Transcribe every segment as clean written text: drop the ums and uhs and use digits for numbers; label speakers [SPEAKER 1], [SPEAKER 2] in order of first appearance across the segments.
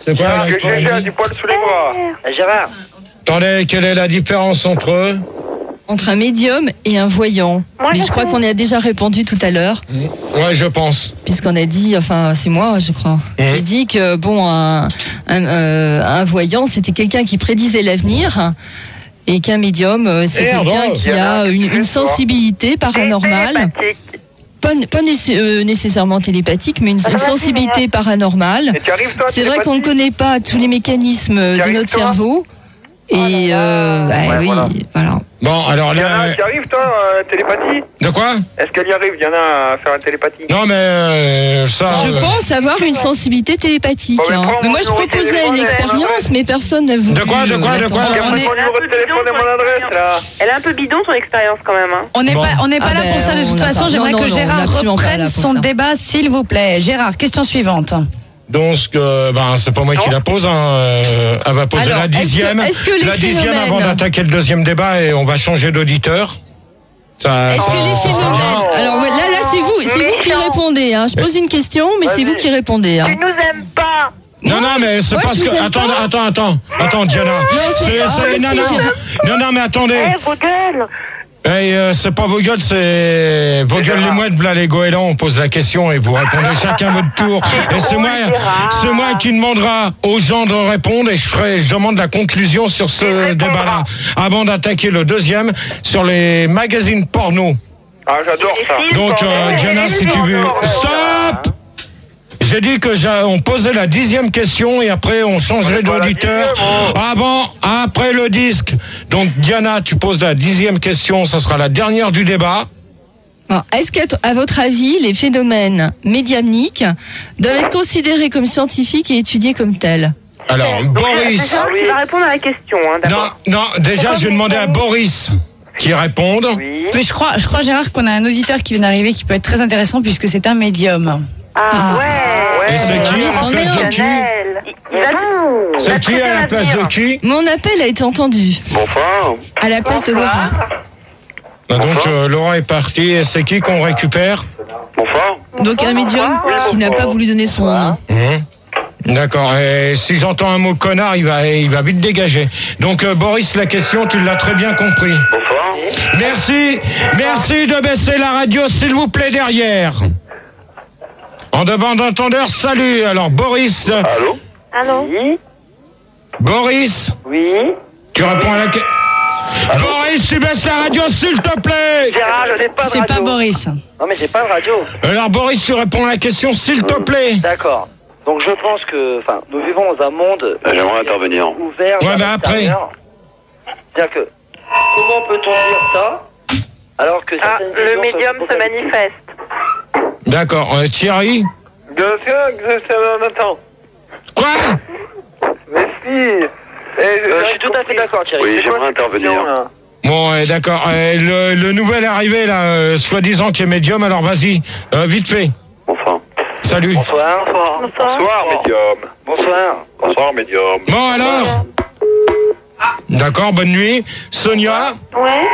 [SPEAKER 1] C'est quoi
[SPEAKER 2] que GG a du poil sous les bras.
[SPEAKER 3] Gérard.
[SPEAKER 1] Attendez, quelle est la différence entre eux?
[SPEAKER 4] Entre un médium et un voyant. Mais je crois qu'on y a déjà répondu tout à l'heure.
[SPEAKER 1] Ouais, je pense.
[SPEAKER 4] Puisqu'on a dit, enfin, c'est moi, je crois. J'ai dit que, bon, un voyant, c'était quelqu'un qui prédisait l'avenir. Et qu'un médium, c'est quelqu'un qui a une sensibilité paranormale. Pas nécessairement télépathique, mais une sensibilité paranormale. C'est vrai qu'on ne connaît pas tous les mécanismes de notre cerveau. Et oui, voilà.
[SPEAKER 1] Bon, alors là.
[SPEAKER 2] Tu arrives, toi, télépathie?
[SPEAKER 1] De quoi?
[SPEAKER 2] Est-ce qu'elle y arrive, Diana, à faire une télépathie?
[SPEAKER 1] Non, mais ça.
[SPEAKER 4] Je pense avoir une sensibilité télépathique. Mais moi, je proposais une expérience, mais personne n'a voulu.
[SPEAKER 1] De quoi?
[SPEAKER 2] Elle a mon numéro de téléphone et mon adresse, là.
[SPEAKER 5] Elle est un peu bidon, ton expérience, quand même.
[SPEAKER 6] On n'est pas là pour ça, de toute façon. J'aimerais que Gérard reprenne son débat, s'il vous plaît. Gérard, question suivante.
[SPEAKER 1] Donc, c'est pas moi qui la pose. Elle va poser la 10e. La 10e avant d'attaquer le deuxième débat et on va changer d'auditeur.
[SPEAKER 4] Est-ce que les phénomènes... Alors là, c'est vous qui répondez. Hein. Je pose une question, mais c'est vous qui répondez. Hein.
[SPEAKER 5] Tu nous aimes pas.
[SPEAKER 1] Non, mais c'est parce que... Attends, Diana. Non, mais attendez.
[SPEAKER 5] Vos gueules.
[SPEAKER 1] C'est pas vos gueules, c'est vos gueules les mouettes, là, les goélands. On pose la question et vous répondez chacun votre tour. Et c'est moi qui demandera aux gens de répondre et je demande la conclusion sur ce débat-là. Avant d'attaquer le deuxième sur les magazines porno.
[SPEAKER 2] Ah, j'adore ça.
[SPEAKER 1] Donc, Diana, si tu veux... Stop! J'ai dit que on posait la 10e question et après on changerait d'auditeur après le disque. Donc Diana, tu poses la 10e question, ça sera la dernière du débat.
[SPEAKER 4] Est-ce qu'à votre avis, les phénomènes médiumniques doivent être considérés comme scientifiques et étudiés comme tels?
[SPEAKER 1] Alors, Boris...
[SPEAKER 5] Tu vas répondre à la question.
[SPEAKER 1] Non, déjà je vais demander à Boris qui réponde.
[SPEAKER 6] Oui. Mais je crois Gérard, qu'on a un auditeur qui vient d'arriver qui peut être très intéressant puisque c'est un médium.
[SPEAKER 5] Ah ouais.
[SPEAKER 1] Et c'est qui à la place de qui? C'est qui à la place de qui?
[SPEAKER 4] Mon appel a été entendu.
[SPEAKER 2] Bonsoir.
[SPEAKER 6] À la place de Laura.
[SPEAKER 1] Donc Laura est partie et c'est qui qu'on récupère?
[SPEAKER 2] Bonsoir.
[SPEAKER 4] Donc un médium qui n'a pas voulu donner son nom.
[SPEAKER 1] D'accord. Et si j'entends un mot connard, il va vite dégager. Donc Boris, la question, tu l'as très bien compris.
[SPEAKER 2] Bonsoir.
[SPEAKER 1] Merci de baisser la radio, s'il vous plaît, derrière. En demande d'entendeur, salut. Alors, Boris.
[SPEAKER 5] Allô?
[SPEAKER 3] Oui.
[SPEAKER 1] Boris.
[SPEAKER 3] Oui.
[SPEAKER 1] Tu réponds à la question. Boris, tu baisses la radio, s'il te plaît.
[SPEAKER 3] Gérard, je n'ai pas de radio.
[SPEAKER 6] C'est pas Boris.
[SPEAKER 3] Non, mais j'ai pas de radio.
[SPEAKER 1] Alors, Boris, tu réponds à la question, s'il te plaît.
[SPEAKER 3] D'accord. Donc, je pense que, nous vivons dans un monde...
[SPEAKER 2] J'aimerais intervenir.
[SPEAKER 3] Ouvert.
[SPEAKER 1] Ouais, mais après.
[SPEAKER 3] C'est-à-dire que, comment peut-on dire ça alors que...
[SPEAKER 5] le médium se manifeste.
[SPEAKER 1] D'accord. Thierry.
[SPEAKER 2] Bien sûr que c'est en attend.
[SPEAKER 1] Quoi?
[SPEAKER 2] Mais si.
[SPEAKER 3] Je suis tout à fait d'accord, Thierry.
[SPEAKER 2] Oui, j'aimerais intervenir.
[SPEAKER 1] Bon, d'accord. Le nouvel arrivé, là, soi-disant qui est médium, alors vas-y, vite fait.
[SPEAKER 2] Bonsoir.
[SPEAKER 1] Salut.
[SPEAKER 3] Bonsoir.
[SPEAKER 2] Bonsoir, médium. Bonsoir, médium.
[SPEAKER 1] Bon, alors. D'accord, bonne nuit. Sonia.
[SPEAKER 5] Ouais.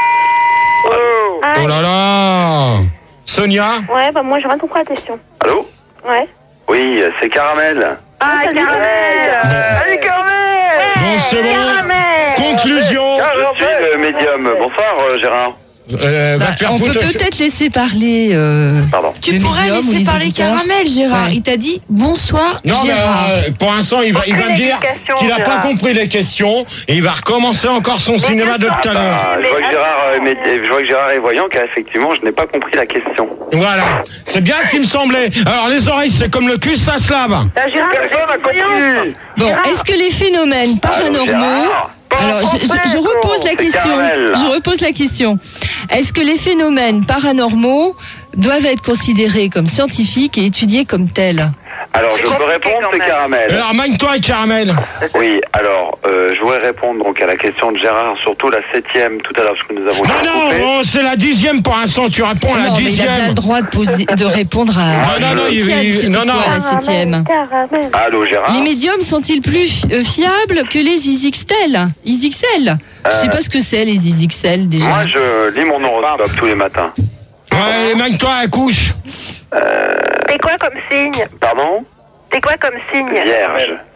[SPEAKER 1] Oh là là. Sonia.
[SPEAKER 5] Ouais, moi j'ai rien compris à la question.
[SPEAKER 2] Allô?
[SPEAKER 5] Ouais.
[SPEAKER 2] Oui, c'est Caramel.
[SPEAKER 5] Ah, Caramel.
[SPEAKER 2] Allez, Caramel.
[SPEAKER 1] Donc c'est bon.
[SPEAKER 5] Caramel.
[SPEAKER 1] Conclusion.
[SPEAKER 2] Je suis le médium. Bonsoir, Gérard.
[SPEAKER 4] On peut peut-être laisser parler.
[SPEAKER 2] Pardon.
[SPEAKER 6] Tu pourrais laisser parler Caramel, Gérard. Ouais. Il t'a dit bonsoir,
[SPEAKER 1] non,
[SPEAKER 6] Gérard.
[SPEAKER 1] Mais pour l'instant, il va me dire qu'il n'a pas compris les questions et il va recommencer encore son cinéma de tout à l'heure.
[SPEAKER 2] Je vois que Gérard est voyant car effectivement, je n'ai pas compris la question.
[SPEAKER 1] Voilà. C'est bien ce qui me semblait. Alors, les oreilles, c'est comme le cul, ça se lave.
[SPEAKER 2] Personne n'a compris.
[SPEAKER 4] Bon, est-ce que les phénomènes paranormaux... Alors, je repose la question. Je repose la question. Est-ce que les phénomènes paranormaux doivent être considérés comme scientifiques et étudiés comme tels?
[SPEAKER 2] Alors, je peux répondre, c'est Caramel.
[SPEAKER 1] Alors, magne-toi, Caramel.
[SPEAKER 2] Oui, alors, je voudrais répondre donc à la question de Gérard, surtout la 7e tout à l'heure, parce que nous avons...
[SPEAKER 1] Non, c'est la 10e pour l'instant, tu réponds à la 10e.
[SPEAKER 4] Mais il a bien le droit de répondre à la 7e.
[SPEAKER 2] Allô, Gérard.
[SPEAKER 4] Les médiums sont-ils plus fiables que les ISXL? Je sais pas ce que c'est, les ISXL, déjà.
[SPEAKER 2] Moi, je lis mon horoscope tous les matins.
[SPEAKER 1] Ouais, magne-toi à la couche.
[SPEAKER 5] T'es quoi comme signe?
[SPEAKER 2] Pardon?
[SPEAKER 5] T'es quoi comme signe?
[SPEAKER 2] Vierge.